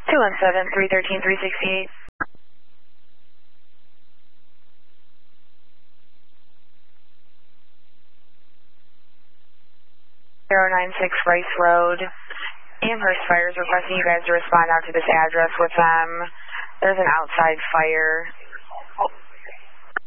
217-313-368. .096 Rice Road. Amherst Fire is requesting you guys to respond out to this address with them. There's an outside fire